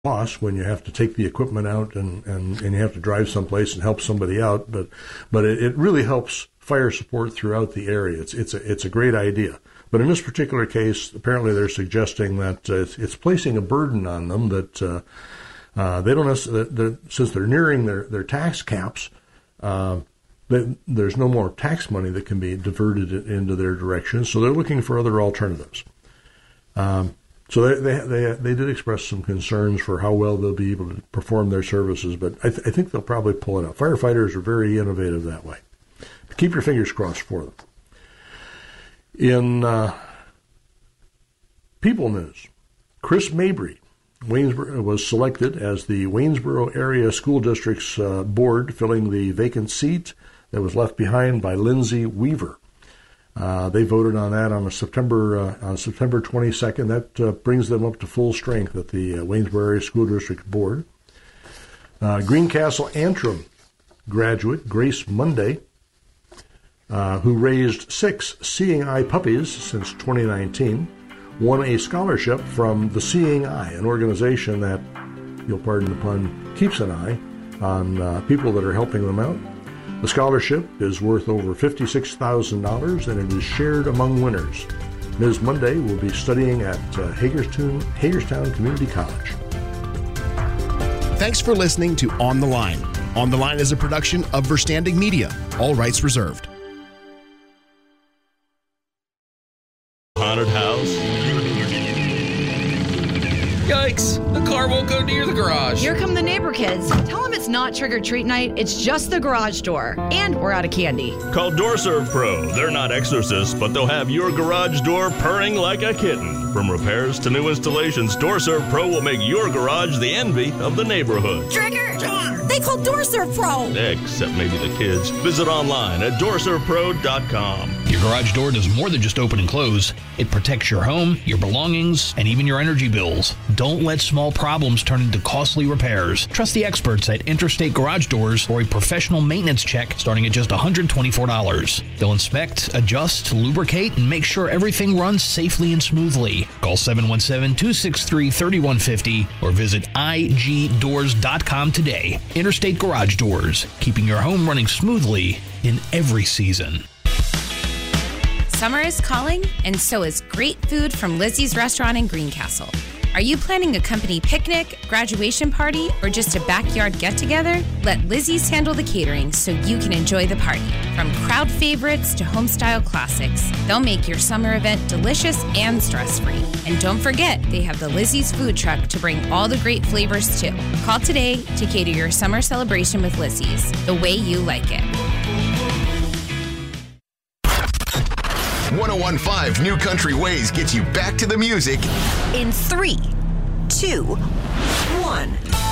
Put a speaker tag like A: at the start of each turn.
A: loss when you have to take the equipment out and you have to drive someplace and help somebody out, but it really helps fire support throughout the area. It's a great idea. But in this particular case, apparently they're suggesting that it's placing a burden on them that they don't necessarily, since they're nearing their tax caps, there's no more tax money that can be diverted into their direction. So they're looking for other alternatives. So they did express some concerns for how well they'll be able to perform their services, but I think they'll probably pull it out. Firefighters are very innovative that way. But keep your fingers crossed for them. In People News, Chris Mabry was selected as the Waynesboro Area School District's board, filling the vacant seat that was left behind by Lindsay Weaver. They voted on that on September 22nd. That brings them up to full strength at the Waynesboro Area School District Board. Greencastle Antrim graduate Grace Monday, who raised 6 Seeing Eye puppies since 2019, won a scholarship from the Seeing Eye, an organization that, you'll pardon the pun, keeps an eye on people that are helping them out. The scholarship is worth over $56,000, and it is shared among winners. Ms. Monday will be studying at Hagerstown Community College.
B: Thanks for listening to On the Line. On the Line is a production of Verstandig Media. All rights reserved.
C: Haunted house.
D: Yikes! The car won't go near the garage.
E: Here come the neighbor kids. Tell them it's not trick-or-treat night. It's just the garage door. And we're out of candy.
C: Call DoorServe Pro. They're not exorcists, but they'll have your garage door purring like a kitten. From repairs to new installations, DoorServe Pro will make your garage the envy of the neighborhood.
F: Trigger! They call DoorServe Pro.
C: Except maybe the kids. Visit online at DoorServePro.com.
G: Your garage door does more than just open and close. It protects your home, your belongings, and even your energy bills. Don't let small problems turn into costly repairs. Trust the experts at Interstate Garage Doors for a professional maintenance check starting at just $124. They'll inspect, adjust, lubricate, and make sure everything runs safely and smoothly. Call 717-263-3150 or visit igdoors.com today. Interstate Garage Doors, keeping your home running smoothly in every season.
H: Summer is calling, and so is great food from Lizzie's Restaurant in Greencastle. Are you planning a company picnic, graduation party, or just a backyard get-together? Let Lizzie's handle the catering so you can enjoy the party. From crowd favorites to home-style classics, they'll make your summer event delicious and stress-free. And don't forget, they have the Lizzie's food truck to bring all the great flavors too. Call today to cater your summer celebration with Lizzie's, the way you like it.
I: 101.5 New Country Ways gets you back to the music
F: in 3, 2, 1.